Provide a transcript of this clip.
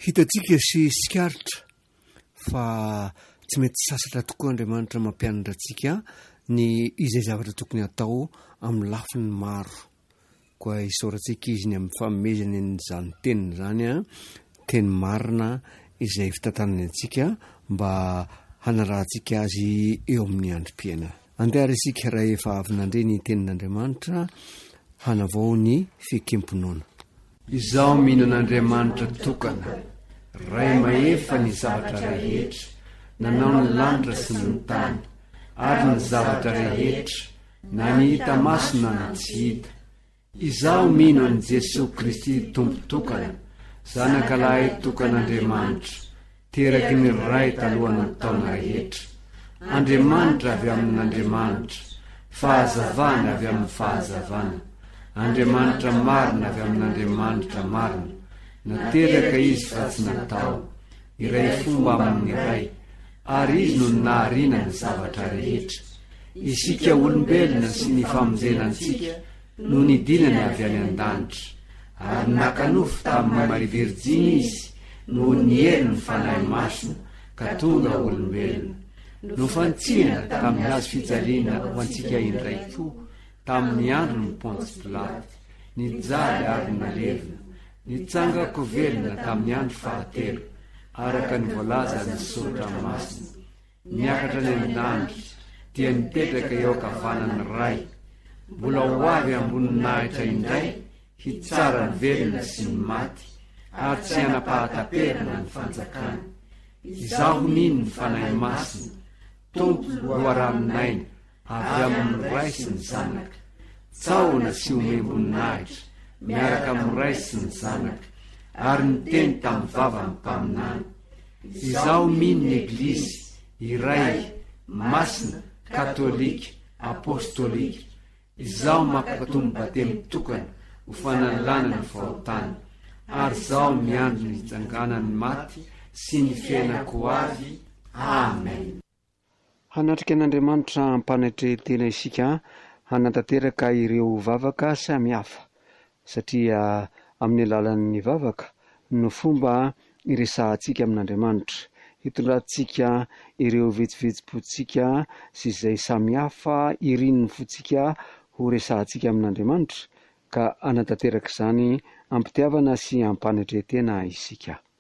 Hitantsika sy sikaritra fa tsy mety sasatra tokoa Andriamanitra mampianatra antsika ny izay zavatra tokony atao amin'ny lafiny maro. Koa isaorantsika izy ny amin'ny fanomezany n'izany teniny zany teny marina izay fitantanany antsika mba hanarahantsika azy eo amin'ny androm-piaina. Andeha isika raha efa avy nandre ny tenin'Andriamanitra hanavao ny fihekem-ponoana. Izaho mino an'Andriamanitra tokana, ray mahefa ny zavatra rehetra, nanao ny lanitra sy ny tany, ary ny zavatra rehetra, na ny hita maso na ny tsy hita. Izaho mino an'i Jesosy Kristy tompo tokana, zanakalahy tokan'Andriamanitra, teraky ny ray talohan'ny taona rehetra. Andriamanitra avy amin'Andriamanitra, fahazavana avy amin'ny fahazavana. Andriamanitra marina avy amin'Andriamanitra marina, nateraka izy fa tsy natao, iray fomba amin'ny iray, ary izy no naharina ny zavatra rehetra. Isika olombelona sy ny famonjenantsika no nidinana avy any an-danitra, ary nakanofo tamin'ny Maria Virjiny izy no nihery ny fanahy masina ka tonga olombelona. No fantsihana tamin'ny hazo fijaliana ho antsika indray koa tamin'ny andro ny Pôntsy Pilaty, nijaly ary nalevina, nitsangako velona tamin'ny andro fahatelo, araka ny voalaza ny soratra masina. Niakatra ny an-danitra, dia nipetraka eo ankavanan'ny ray, mbola ho avy amboninahitra indray hitsara ny velona sy ny maty, ary tsy hanapahataperina ny fanjakana. Izaho nino ny fanahy masina, tompo loharaninaina, avy amin'ny ray sy ny zanaka. Tsaona sy omem-boninahitra, miaraka amin'ny ray sy ny zanaka, ary niteny tamin'ny vava ny mpaminany. Izaho mino ny Eglizy iray, masina, katolika, apôstôlika. Izaho mampatombo batemy tokana ho fanalana ny fahotana, ary izaho miandro ny hitsanganan'ny maty sy ny fiainako avy. Amen. Hanatrika an'Andriamanitra ampanatretena isika hanatanteraka ireo vavaka samihafa, satria amin'ny alalan'ny vavaka no fomba iresahantsika amin'Andriamanitra, hitondrantsika ireo vetsivetsim-potsika sy izay samihafa irin'ny fotsika ho resahantsika amin'Andriamanitra, ka hanatanteraka izany ampitiavana sy ampanatretena isika.